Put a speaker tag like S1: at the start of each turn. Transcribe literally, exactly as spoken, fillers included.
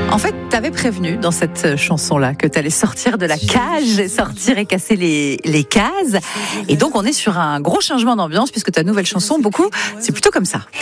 S1: En fait, t'avais prévenu dans cette chanson-là que t'allais sortir de la cage et sortir et casser les, les cases. Et donc, on est sur un gros changement d'ambiance puisque ta nouvelle chanson, beaucoup, c'est plutôt comme ça.